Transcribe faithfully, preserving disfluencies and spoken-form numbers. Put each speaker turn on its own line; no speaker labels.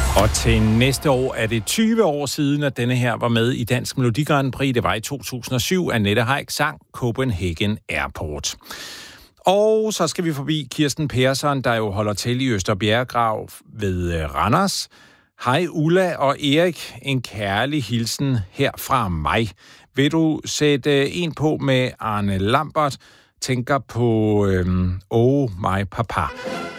Og til næste år er det tyve år siden, at denne her var med i Dansk Melodi Grand Prix. Det var i to tusind og syv. Annette Heick sang Copenhagen Airport. Og så skal vi forbi Kirsten Persson, der jo holder til i Østerbjerggrav ved Randers. Hej Ulla og Erik, en kærlig hilsen her fra mig. Vil du sætte en på med Arne Lambert? Tænker på øhm, Oh My Papa.